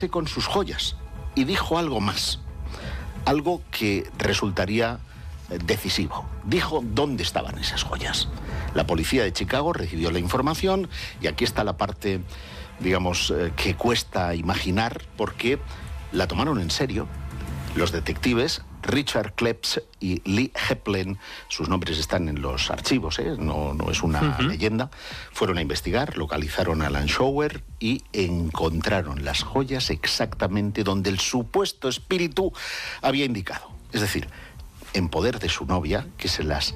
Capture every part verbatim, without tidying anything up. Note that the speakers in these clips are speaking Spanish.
con sus joyas y dijo algo más, algo que resultaría decisivo. Dijo dónde estaban esas joyas. La policía de Chicago recibió la información y aquí está la parte, digamos, eh, que cuesta imaginar porque la tomaron en serio. Los detectives Richard Kleps y Lee Heplen, sus nombres están en los archivos, ¿eh? no, no es una uh-huh. leyenda, fueron a investigar, localizaron a Alan Shower y encontraron las joyas exactamente donde el supuesto espíritu había indicado. Es decir, en poder de su novia, que se las,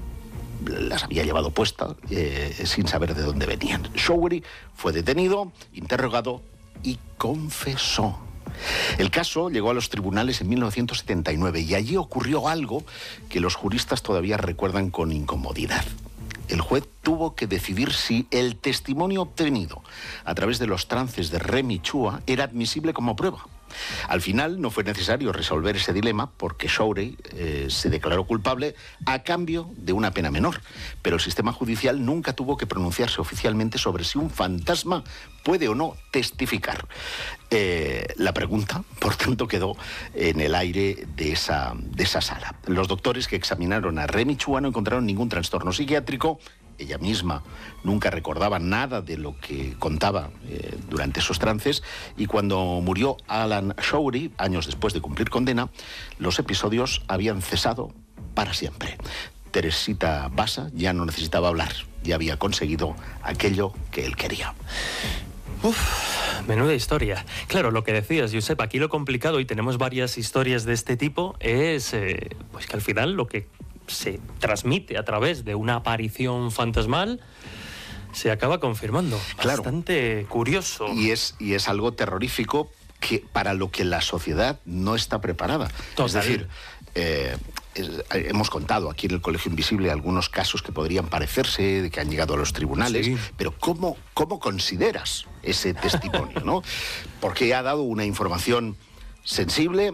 las había llevado puestas eh, sin saber de dónde venían. Showery fue detenido, interrogado y confesó. El caso llegó a los tribunales en mil novecientos setenta y nueve y allí ocurrió algo que los juristas todavía recuerdan con incomodidad. El juez tuvo que decidir si el testimonio obtenido a través de los trances de Remy Chua era admisible como prueba. Al final no fue necesario resolver ese dilema porque Showery eh, se declaró culpable a cambio de una pena menor, pero el sistema judicial nunca tuvo que pronunciarse oficialmente sobre si un fantasma puede o no testificar. Eh, la pregunta, por tanto, quedó en el aire de esa, de esa sala. Los doctores que examinaron a Remy Chua no encontraron ningún trastorno psiquiátrico. Ella misma nunca recordaba nada de lo que contaba eh, durante esos trances y cuando murió Alan Showery, años después de cumplir condena, los episodios habían cesado para siempre. Teresita Basa ya no necesitaba hablar, ya había conseguido aquello que él quería. Uf, menuda historia. Claro, lo que decías, Josep, aquí lo complicado, y tenemos varias historias de este tipo, es eh, pues que al final lo que se transmite a través de una aparición fantasmal se acaba confirmando. Claro. Bastante curioso. Y es, y es algo terrorífico que para lo que la sociedad no está preparada. Total. Es decir, eh, es, hemos contado aquí en el Colegio Invisible algunos casos que podrían parecerse, de que han llegado a los tribunales, sí. Pero ¿cómo, cómo consideras ese testimonio, ¿no? Porque ha dado una información sensible,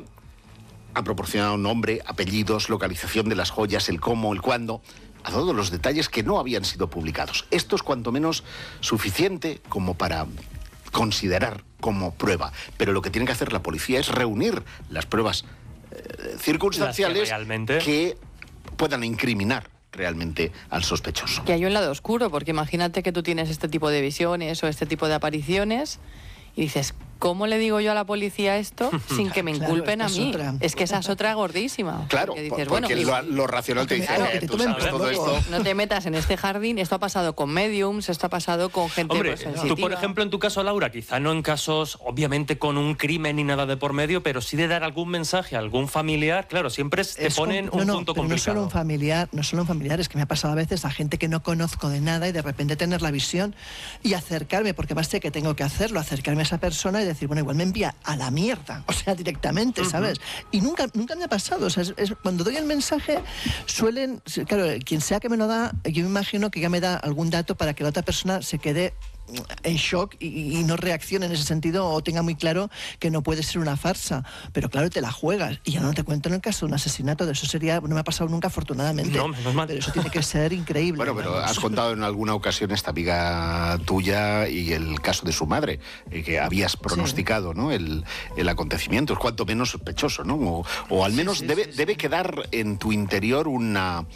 ha proporcionado nombre, apellidos, localización de las joyas, el cómo, el cuándo, ha dado los detalles que no habían sido publicados. Esto es cuanto menos suficiente como para considerar como prueba. Pero lo que tiene que hacer la policía es reunir las pruebas eh, circunstanciales que, realmente... que puedan incriminar realmente al sospechoso. Que hay un lado oscuro, porque imagínate que tú tienes este tipo de visiones o este tipo de apariciones y dices, ¿cómo le digo yo a la policía esto sin que me inculpen claro, a mí? Otra. Es que esa es otra gordísima. Claro, porque, dices, porque bueno, lo, lo racional te dice, claro, eh, tú sabes todo esto. No te metas en este jardín, esto ha pasado con mediums, esto ha pasado con gente Hombre, pues, sensitiva. Tú, por ejemplo, en tu caso, Laura, quizá no en casos, obviamente, con un crimen ni nada de por medio, pero sí de dar algún mensaje a algún familiar, claro, siempre te es ponen un, un no, punto no, complicado. No solo un familiar, no solo un familiar, es que me ha pasado a veces a gente que no conozco de nada y de repente tener la visión y acercarme, porque más sé que tengo que hacerlo, acercarme a esa persona y decir, bueno, igual me envía a la mierda, o sea, directamente, ¿sabes? Uh-huh. Y nunca, nunca me ha pasado, o sea, es, es, cuando doy el mensaje, suelen, claro, quien sea que me lo da, yo me imagino que ya me da algún dato para que la otra persona se quede en shock y, y no reaccione en ese sentido o tenga muy claro que no puede ser una farsa, pero claro, te la juegas y ya no te cuento en el caso de un asesinato, de eso sería, no me ha pasado nunca afortunadamente, no, menos mal. Pero eso tiene que ser increíble. Bueno, pero has contado en alguna ocasión esta amiga tuya y el caso de su madre, eh, que habías pronosticado, sí. ¿no? El, el acontecimiento, es cuanto menos sospechoso, ¿no? O, o al menos sí, sí, debe, sí, sí. debe quedar en tu interior una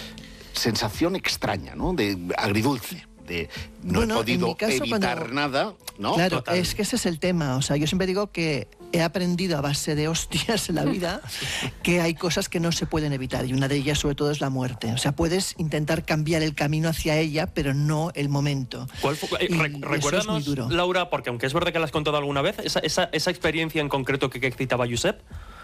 sensación extraña, ¿no? De agridulce. De no bueno, he podido caso, evitar cuando... nada, ¿no? Claro, Total. Es que ese es el tema. O sea, yo siempre digo que he aprendido a base de hostias en la vida que hay cosas que no se pueden evitar y una de ellas sobre todo es la muerte. O sea, puedes intentar cambiar el camino hacia ella, pero no el momento. ¿Cuál fue? Eh, re recuérdanos, es Laura, porque aunque es verdad que la has contado alguna vez, esa, esa, esa experiencia en concreto que, que citaba Josep.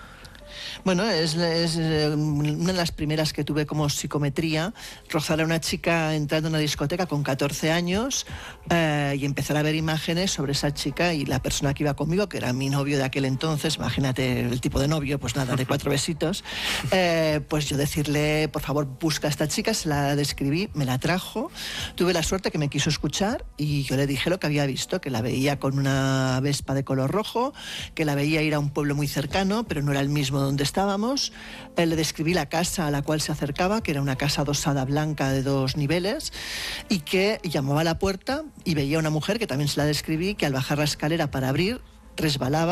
Bueno, es, es una de las primeras que tuve como psicometría, rozar a una chica entrando en una discoteca con catorce años eh, y empezar a ver imágenes sobre esa chica y la persona que iba conmigo, que era mi novio de aquel entonces, imagínate el tipo de novio, pues nada, de cuatro besitos, eh, pues yo decirle, por favor, busca a esta chica, se la describí, me la trajo, tuve la suerte que me quiso escuchar y yo le dije lo que había visto, que la veía con una Vespa de color rojo, que la veía ir a un pueblo muy cercano, pero no era el mismo donde estábamos. Eh, le describí la casa a la cual se acercaba, que era una casa adosada blanca de dos niveles, y que llamaba a la puerta y veía a una mujer, que también se la describí, que al bajar la escalera para abrir, resbalaba